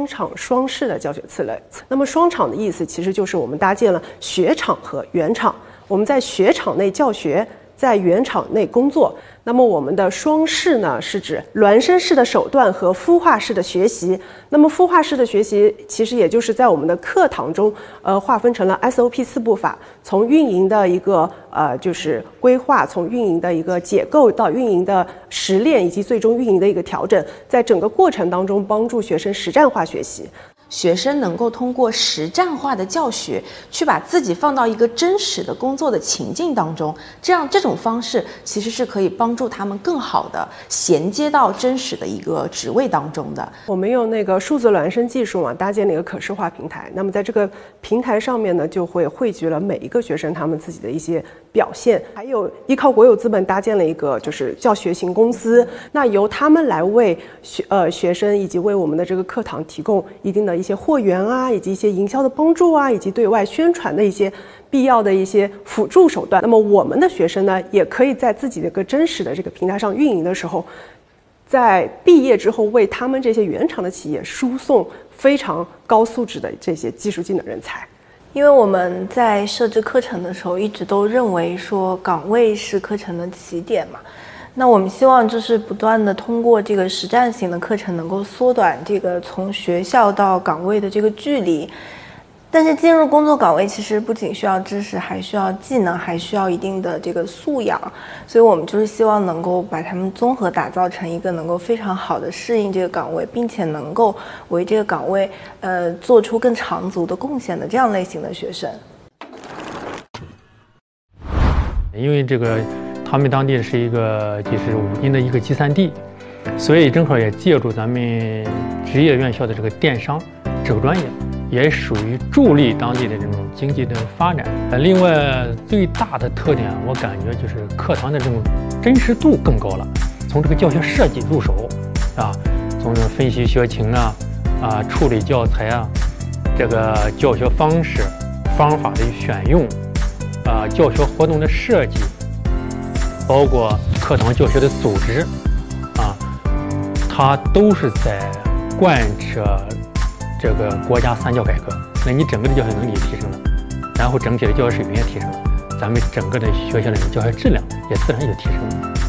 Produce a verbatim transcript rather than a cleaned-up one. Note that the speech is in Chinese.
双场双式的教学策略。那么双场的意思其实就是我们搭建了学场和园场，我们在学场内教学，在园场内工作。那么我们的双式呢，是指孪生式的手段和孵化式的学习。那么孵化式的学习其实也就是在我们的课堂中呃划分成了 S O P 四步法，从运营的一个呃就是规划，从运营的一个解构到运营的实练，以及最终运营的一个调整，在整个过程当中帮助学生实战化学习。 学生能够通过实战化的教学去把自己放到一个真实的工作的情境当中，这样这种方式其实是可以帮助他们更好的衔接到真实的一个职位当中的。 我们用那个数字孪生技术嘛，搭建了一个可视化平台。那么在这个平台上面呢，就会汇聚了每一个学生他们自己的一些表现，还有依靠国有资本搭建了一个就是教学型公司，那由他们来为学呃学生以及为我们的这个课堂提供一定的一些货源啊，以及一些营销的帮助啊，以及对外宣传的一些必要的一些辅助手段。那么我们的学生呢，也可以在自己的一个真实的这个平台上运营的时候，在毕业之后为他们这些原厂的企业输送非常高素质的这些技术技能人才。 因为我们在设置课程的时候，一直都认为说岗位是课程的起点嘛。那我们希望就是不断的通过这个实战型的课程，能够缩短这个从学校到岗位的这个距离。但是进入工作岗位其实不仅需要知识，还需要技能，还需要一定的这个素养。所以我们就是希望能够把他们综合打造成一个能够非常好的适应这个岗位，并且能够为这个岗位呃做出更长足的贡献的这样类型的学生。 因为这个他们当地是一个就是武林的一个集散地，所以正好也借助咱们职业院校的这个电商这个专业，也属于助力当地的这种经济的发展。呃，另外最大的特点，我感觉就是课堂的这种真实度更高了。从这个教学设计入手，啊，从这分析学情啊，啊，处理教材啊，这个教学方式、方法的选用，啊，教学活动的设计，包括课堂教学的组织，啊，它都是在贯彻这个国家三教改革。那你整个的教学能力也提升了，然后整体的教学水平也提升了，咱们整个的学校里的教学质量也自然就提升了。